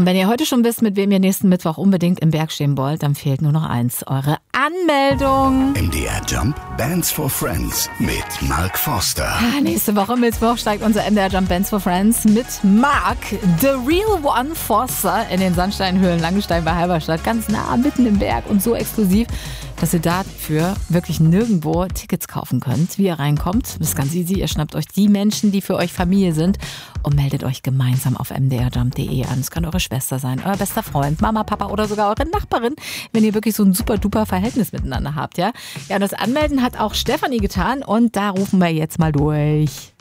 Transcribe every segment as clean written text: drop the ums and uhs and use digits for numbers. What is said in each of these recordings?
Und wenn ihr heute schon wisst, mit wem ihr nächsten Mittwoch unbedingt im Berg stehen wollt, dann fehlt nur noch eins, eure Anmeldung. MDR Jump Bands for Friends mit Mark Forster. Nächste Woche Mittwoch steigt unser MDR Jump Bands for Friends mit Mark, The Real One Forster, in den Sandsteinhöhlen Langenstein bei Halberstadt. Ganz nah, mitten im Berg und so exklusiv, dass ihr dafür wirklich nirgendwo Tickets kaufen könnt. Wie ihr reinkommt, das ist ganz easy. Ihr schnappt euch die Menschen, die für euch Familie sind und meldet euch gemeinsam auf mdrjump.de an. Es kann eure Schwester sein, euer bester Freund, Mama, Papa oder sogar eure Nachbarin, wenn ihr wirklich so ein super duper Verhältnis miteinander habt. Ja, und das Anmelden hat auch Stefanie getan und da rufen wir jetzt mal durch.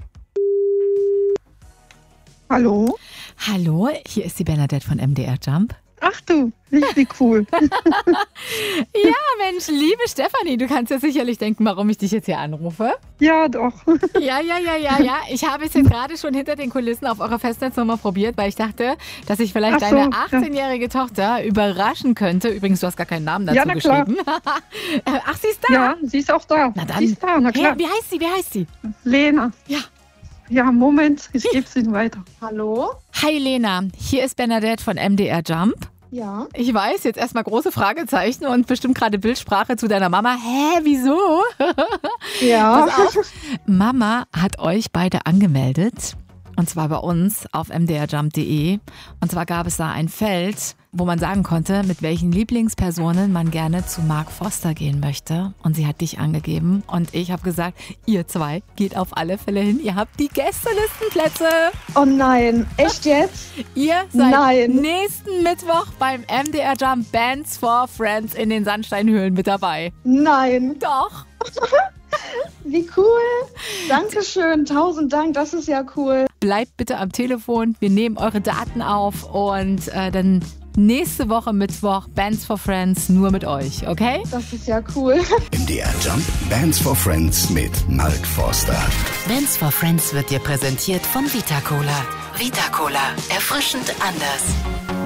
Hallo? Hallo, hier ist die Bernadette von MDR Jump. Ach du, wie cool. Ja, Mensch, liebe Stefanie, du kannst ja sicherlich denken, warum ich dich jetzt hier anrufe. Ja, doch. Ja. Ich habe es jetzt gerade schon hinter den Kulissen auf eurer Festnetznummer probiert, weil ich dachte, dass ich vielleicht deine 18-jährige Tochter überraschen könnte. Übrigens, du hast gar keinen Namen dazu Ja, na klar. geschrieben. Ach, sie ist da? Ja, sie ist auch da. Na dann. Sie ist da, na klar. Hey, wie heißt sie? Lena. Ja. Ja, Moment, ich gebe es Ihnen weiter. Hallo? Hi Lena, hier ist Bernadette von MDR Jump. Ja. Ich weiß, jetzt erstmal große Fragezeichen und bestimmt gerade Bildsprache zu deiner Mama. Hä, wieso? Ja. Pass auf. Mama hat euch beide angemeldet. Und zwar bei uns auf mdrjump.de. Und zwar gab es da ein Feld, wo man sagen konnte, mit welchen Lieblingspersonen man gerne zu Mark Forster gehen möchte. Und sie hat dich angegeben. Und ich habe gesagt, ihr zwei geht auf alle Fälle hin. Ihr habt die Gästelistenplätze. Oh nein, echt jetzt? Ihr seid Nein. nächsten Mittwoch beim MDR Jump Bands for Friends in den Sandsteinhöhlen mit dabei. Nein. Doch. Wie cool. Dankeschön, 1000 Dank, das ist ja cool. Bleibt bitte am Telefon. Wir nehmen eure Daten auf und dann nächste Woche Mittwoch Bands for Friends nur mit euch, okay? Das ist ja cool. MDR Jump Bands for Friends mit Mark Forster. Bands for Friends wird dir präsentiert von Vita Cola. Vita Cola, erfrischend anders.